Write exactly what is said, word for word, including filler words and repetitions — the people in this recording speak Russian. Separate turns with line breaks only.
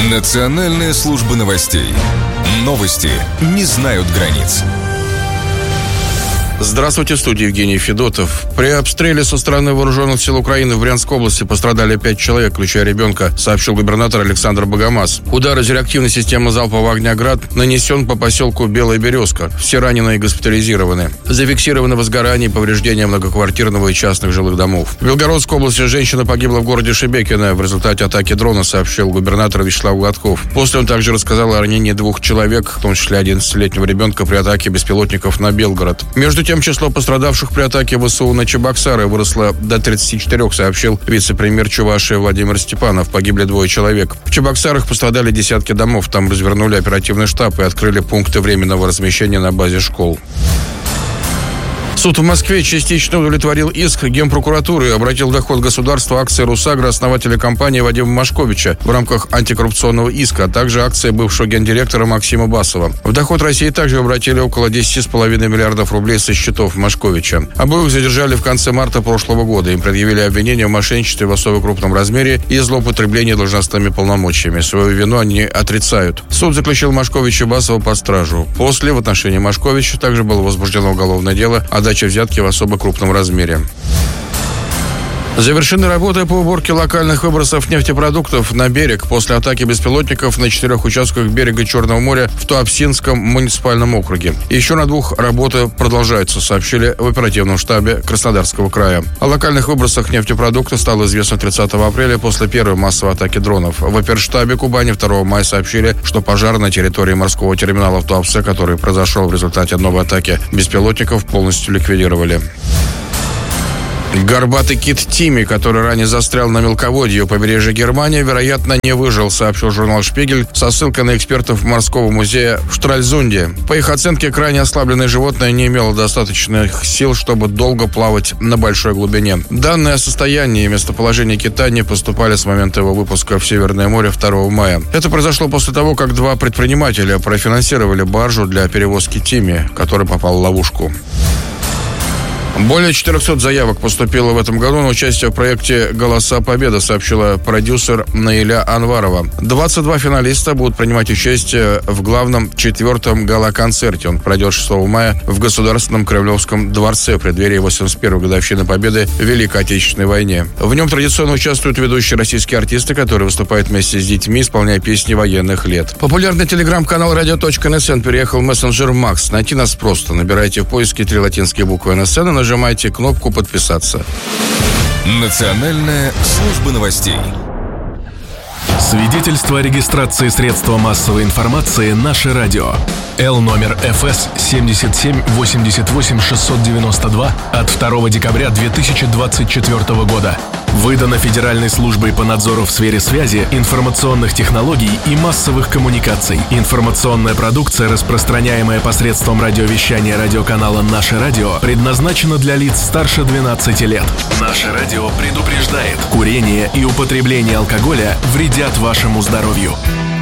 Национальная служба новостей. Новости не знают границ.
Здравствуйте, в студии Евгений Федотов. При обстреле со стороны вооруженных сил Украины в Брянской области пострадали пять человек, включая ребенка, сообщил губернатор Александр Богомаз. Удар из реактивной системы залпового огня «Град» нанесен по поселку Белая Березка. Все раненые госпитализированы. Зафиксировано возгорание и повреждение многоквартирного и частных жилых домов. В Белгородской области женщина погибла в городе Шебекино в результате атаки дрона, сообщил губернатор Вячеслав Гладков. После он также рассказал о ранении двух человек, в том числе одиннадцатилетнего ребенка, при атаке беспилотников на Белгород. Между тем, число пострадавших при атаке ВСУ на Чебоксары выросло до тридцати четырёх, сообщил вице-премьер Чувашии Владимир Степанов. Погибли двое человек. В Чебоксарах пострадали десятки домов. Там развернули оперативный штаб и открыли пункты временного размещения на базе школ. Суд в Москве частично удовлетворил иск Генпрокуратуры и обратил в доход государства акции «Русагра» основателя компании Вадима Машковича в рамках антикоррупционного иска, а также акции бывшего гендиректора Максима Басова. В доход России также обратили около десяти с половиной миллиардов рублей со счетов Машковича. Обоих задержали в конце марта прошлого года. Им предъявили обвинения в мошенничестве в особо крупном размере и злоупотреблении должностными полномочиями. Свою вину они отрицают. Суд заключил Машковича и Басова под стражу. После в отношении Машковича также было возбуждено уголовное дело о даче взятки в особо крупном размере. Завершены работы по уборке локальных выбросов нефтепродуктов на берег после атаки беспилотников на четырех участках берега Черного моря в Туапсинском муниципальном округе. Еще на двух работы продолжаются, сообщили в оперативном штабе Краснодарского края. О локальных выбросах нефтепродуктов стало известно тридцатого апреля после первой массовой атаки дронов. В оперштабе Кубани второго мая сообщили, что пожар на территории морского терминала в Туапсе, который произошел в результате новой атаки беспилотников, полностью ликвидировали. Горбатый кит Тимми, который ранее застрял на мелководье у побережья Германии, вероятно, не выжил, сообщил журнал «Шпигель» со ссылкой на экспертов морского музея в Штральзунде. По их оценке, крайне ослабленное животное не имело достаточных сил, чтобы долго плавать на большой глубине. Данные о состоянии и местоположении кита не поступали с момента его выпуска в Северное море второго мая. Это произошло после того, как два предпринимателя профинансировали баржу для перевозки Тимми, который попал в ловушку. Более четырехсот заявок поступило в этом году на участие в проекте «Голоса Победы», сообщила продюсер Наиля Анварова. двадцать два финалиста будут принимать участие в главном четвертом гала-концерте. Он пройдет шестого мая в Государственном Кремлевском дворце в преддверии восемьдесят первой годовщины Победы в Великой Отечественной войне. В нем традиционно участвуют ведущие российские артисты, которые выступают вместе с детьми, исполняя песни военных лет. Популярный телеграм-канал радио точка эн эс эн переехал в мессенджер Макс. Найти нас просто. Набирайте в поиске три латинские буквы эн эс эн и нажимайте кнопку «Подписаться».
Национальная служба новостей.
Свидетельство о регистрации средства массовой информации «Наше радио». Л номер эф эс семь семь восемь восемь шесть девять два от второго декабря две тысячи двадцать четвёртого года. Выдано Федеральной службой по надзору в сфере связи, информационных технологий и массовых коммуникаций. Информационная продукция, распространяемая посредством радиовещания радиоканала «Наше радио», предназначена для лиц старше двенадцати лет. «Наше радио» предупреждает: курение и употребление алкоголя вредят вашему здоровью.